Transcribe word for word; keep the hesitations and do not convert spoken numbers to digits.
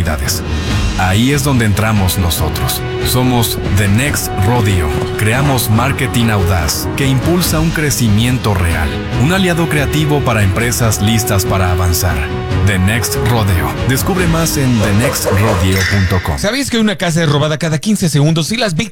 oportunidades. Ahí es donde entramos nosotros. Somos The Next Rodeo. Creamos marketing audaz que impulsa un crecimiento real. Un aliado creativo para empresas listas para avanzar. The Next Rodeo. Descubre más en the next rodeo punto com. ¿Sabías que una casa es robada cada quince segundos y las víctimas